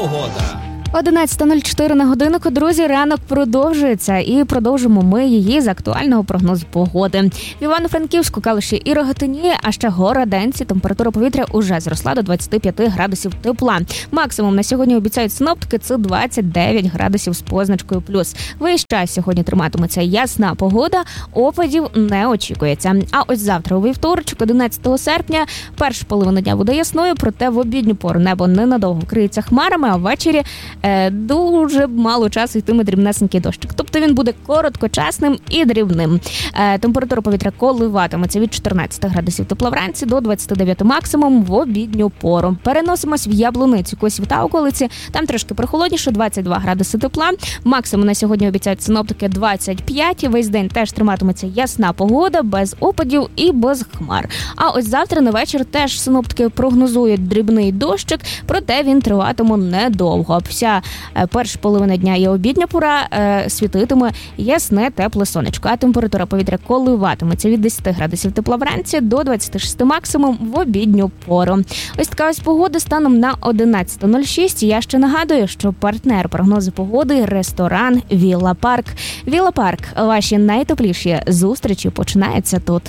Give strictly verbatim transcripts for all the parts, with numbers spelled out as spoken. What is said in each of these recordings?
Погода. одинадцята нуль чотири на годиннику, друзі, ранок продовжується і продовжимо ми її з актуального прогнозу погоди. В Івано-Франківську, Калуші і Рогатині, а ще Городенці температура повітря уже зросла до двадцять п'ять градусів тепла. Максимум на сьогодні обіцяють синоптики – це двадцять дев'ять градусів з позначкою плюс. Весь час сьогодні триматиметься ясна погода, опадів не очікується. А ось завтра у вівторочок, одинадцятого серпня, перша половина дня буде ясною, проте в обідню пору небо ненадовго криється хмарами, а ввечері дуже мало часу йтиме дрібнесенький дощик. Тобто він буде короткочасним і дрібним. Температура повітря коливатиметься від чотирнадцяти градусів тепла вранці до двадцяти дев'яти максимум в обідню пору. Переносимось в Яблуницю, Косів та околиці. Там трошки прохолодніше, двадцять два градуси тепла. Максимум на сьогодні обіцяють синоптики двадцять п'ять. Весь день теж триматиметься ясна погода, без опадів і без хмар. А ось завтра на вечір теж синоптики прогнозують дрібний дощик, проте він триватиме недовго. Вся перша половина дня і обідня пора е, світитиме ясне тепле сонечко, а температура повітря коливатиметься від десяти градусів тепла вранці до двадцяти шести максимум в обідню пору. Ось така ось погода станом на одинадцята нуль шість. Я ще нагадую, що партнер прогнозу погоди – ресторан Вілла Парк. Вілла Парк – ваші найтепліші зустрічі починаються тут.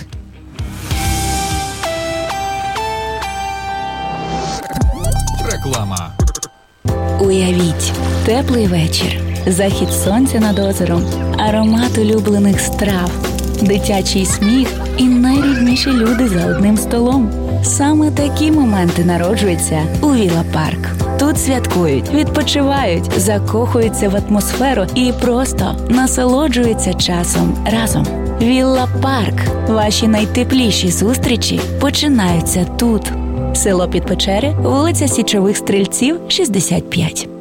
Реклама. Уявіть, теплий вечір, захід сонця над озером, аромат улюблених страв, дитячий сміх і найрідніші люди за одним столом. Саме такі моменти народжуються у Вілла Парк. Тут святкують, відпочивають, закохуються в атмосферу і просто насолоджуються часом разом. Вілла Парк. Ваші найтепліші зустрічі починаються тут. Село Підпечери, вулиця Січових Стрільців, шістдесят п'ять.